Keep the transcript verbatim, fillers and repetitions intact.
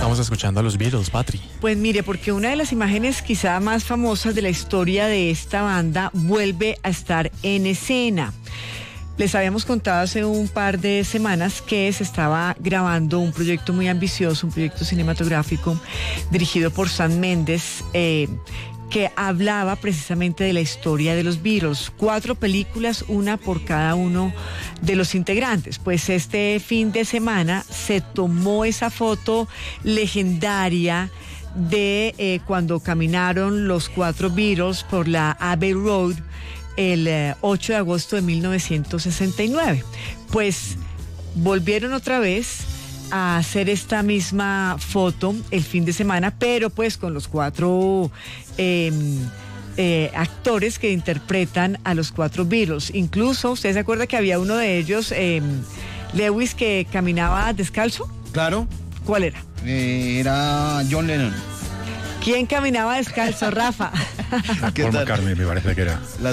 estamos escuchando a los Beatles, Patri? Pues mire, porque una de las imágenes quizá más famosas de la historia de esta banda vuelve a estar en escena. Les habíamos contado hace un par de semanas que se estaba grabando un proyecto muy ambicioso, un proyecto cinematográfico dirigido por Sam Mendes, eh, que hablaba precisamente de la historia de los Beatles. Cuatro películas, una por cada uno de los integrantes. Pues este fin de semana se tomó esa foto legendaria de eh, cuando caminaron los cuatro Beatles por la Abbey Road el eh, ocho de agosto de mil novecientos sesenta y nueve. Pues volvieron otra vez a hacer esta misma foto el fin de semana, pero pues con los cuatro eh, eh, actores que interpretan a los cuatro Beatles. Incluso, ¿usted se acuerda que había uno de ellos, eh, Lewis, que caminaba descalzo? Claro. ¿Cuál era? Eh, era John Lennon. ¿Quién caminaba descalzo, Rafa? Paul McCartney, me parece que era. La